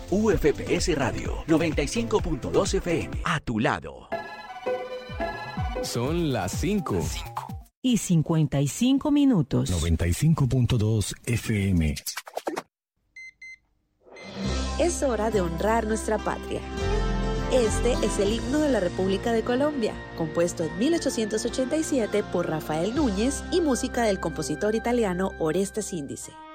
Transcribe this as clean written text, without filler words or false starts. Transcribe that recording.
UFPS Radio 95.2 FM. A tu lado. Son las 5. Y 55 minutos. 95.2 FM. Es hora de honrar nuestra patria. Este es el himno de la República de Colombia, compuesto en 1887 por Rafael Núñez y música del compositor italiano Oreste Síndice.